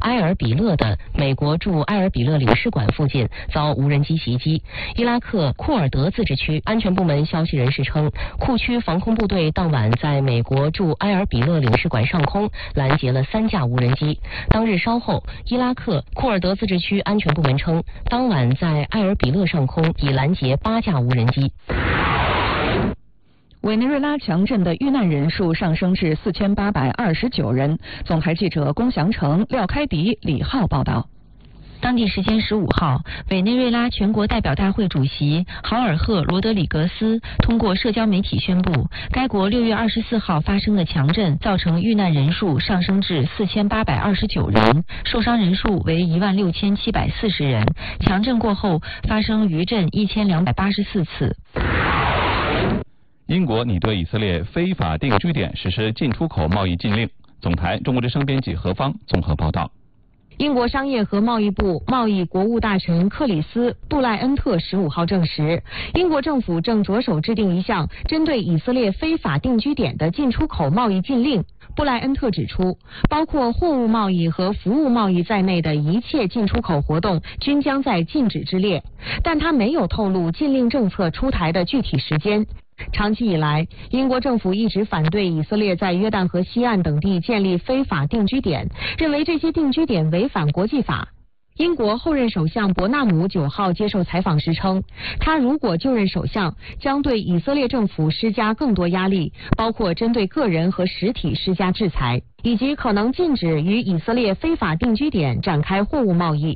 埃尔比勒的美国驻埃尔比勒领事馆附近遭无人机袭击。伊拉克库尔德自治区安全部门消息人士称，库区防空部队当晚在美国驻埃尔比勒领事馆上空拦截了3架无人机。当日稍后，伊拉克库尔德自治区安全部门称，当晚在埃尔比勒上空已拦截8架无人机。 委内瑞拉强震的遇难人数上升至4829人。总台记者龚祥成、廖开迪、李浩报道。 当地时间15号，委内瑞拉全国代表大会主席豪尔赫·罗德里格斯通过社交媒体宣布，该国6月24号发生的强震造成遇难人数上升至4829人，受伤人数为16740人。强震过后发生余震1284次。 英国拟对以色列非法定居点实施进出口贸易禁令。总台中国之声编辑何方综合报道。 英国商业和贸易部贸易国务大臣克里斯·布莱恩特15号证实，英国政府正着手制定一项针对以色列非法定居点的进出口贸易禁令。布莱恩特指出，包括货物贸易和服务贸易在内的一切进出口活动均将在禁止之列，但他没有透露禁令政策出台的具体时间。长期以来，英国政府一直反对以色列在约旦河西岸等地建立非法定居点，认为这些定居点违反国际法。英国后任首相伯纳姆9号接受采访时称，他如果就任首相，将对以色列政府施加更多压力，包括针对个人和实体施加制裁，以及可能禁止与以色列非法定居点展开货物贸易。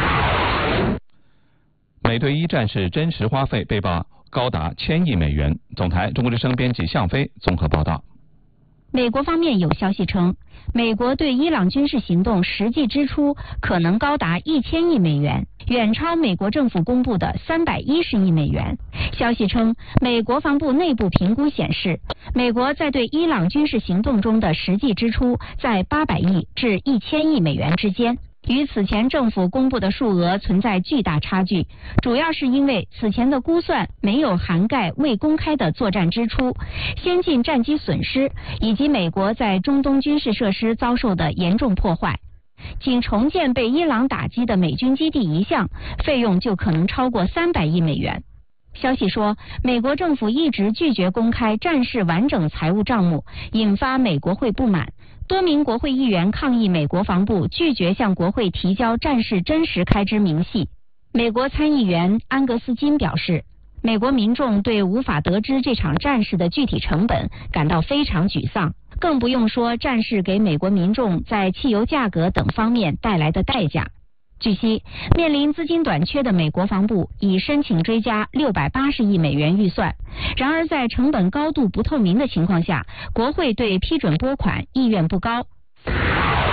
美队1战士真实花费被曝高达1000亿美元。总台中国之声编辑向飞综合报道。 美国方面有消息称，美国对伊朗军事行动实际支出可能高达1000亿美元，远超美国政府公布的310亿美元。消息称，美国防部内部评估显示，美国在对伊朗军事行动中的实际支出在800亿至1000亿美元之间，与此前政府公布的数额存在巨大差距，主要是因为此前的估算没有涵盖未公开的作战支出、先进战机损失以及美国在中东军事设施遭受的严重破坏。仅重建被伊朗打击的美军基地一项，费用就可能超过300亿美元。消息说，美国政府一直拒绝公开战事完整财务账目，引发美国会不满。多名国会议员抗议美国防部拒绝向国会提交战事真实开支明细。美国参议员安格斯金表示，美国民众对无法得知这场战事的具体成本感到非常沮丧，更不用说战事给美国民众在汽油价格等方面带来的代价。据悉，面临资金短缺的美国防部已申请追加680亿美元预算。然而，在成本高度不透明的情况下，国会对批准拨款意愿不高。